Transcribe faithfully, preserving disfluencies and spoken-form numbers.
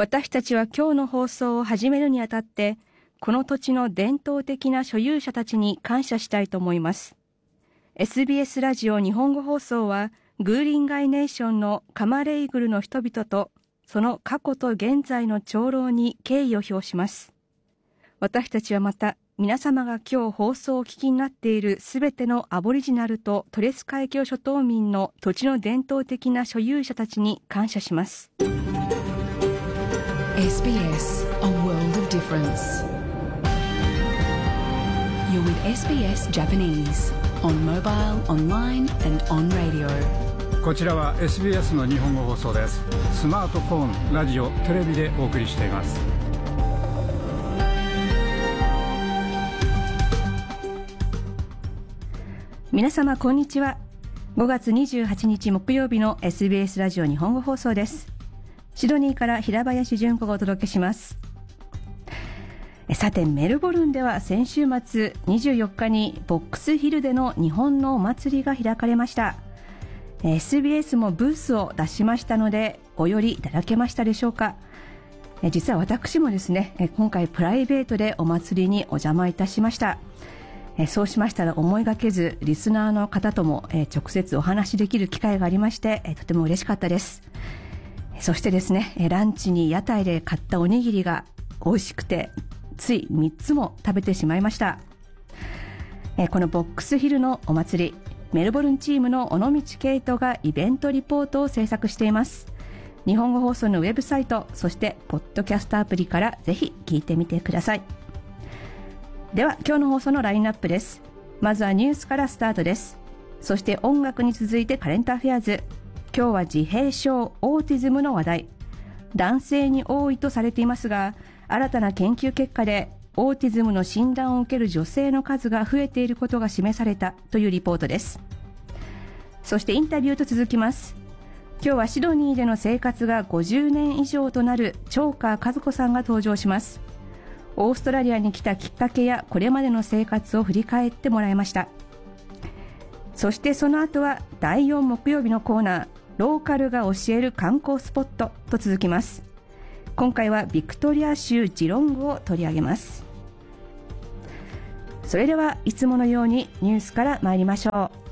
私たちは今日の放送を始めるにあたって、この土地の伝統的な所有者たちに感謝したいと思います。エスビーエス ラジオ日本語放送は、グーリンガイネーションのカマレイグルの人々と、その過去と現在の長老に敬意を表します。私たちはまた、皆様が今日放送をお聞きになっているすべてのアボリジナルとトレス海峡諸島民の土地の伝統的な所有者たちに感謝します。 エスビーエス A World of Difference. You're with エスビーエス Japanese on mobile, online and on radio. こちらは エスビーエス の日本語放送です。スマートフォン、ラジオ、テレビでお送りしています。 皆様こんにちは。ごがつにじゅうはちにち木曜日の エスビーエス ラジオ日本語放送です。シドニーから平林純子がお届けします。さて、メルボルンでは先週末にじゅうよっかにボックスヒルでの日本のお祭りが開かれました。エスビーエス もブースを出しましたので、お寄りいただけましたでしょうか。実は私もですね、今回プライベートでお祭りにお邪魔いたしました。そうしましたら思いがけずリスナーの方とも直接お話しできる機会がありまして、とても嬉しかったです。そしてですね、ランチに屋台で買ったおにぎりが美味しくて、ついみっつも食べてしまいました。このボックスヒルのお祭り、メルボルンチームの尾道圭人がイベントリポートを制作しています。日本語放送のウェブサイト、そしてポッドキャストアプリからぜひ聞いてみてください。では今日の放送のラインナップです。まずはニュースからスタートです。そして音楽に続いてカレントアフェアーズ。今日は自閉症オーティズムの話題。男性に多いとされていますが、新たな研究結果でオーティズムの診断を受ける女性の数が増えていることが示されたというリポートです。そしてインタビューと続きます。今日はシドニーでの生活がごじゅうねん以上となる長川和子さんが登場します。オーストラリアに来たきっかけやこれまでの生活を振り返ってもらいました。そしてその後はだいよん木曜日のコーナー、ローカルが教える観光スポットと続きます。今回はビクトリア州ジロングを取り上げます。それではいつものようにニュースから参りましょう。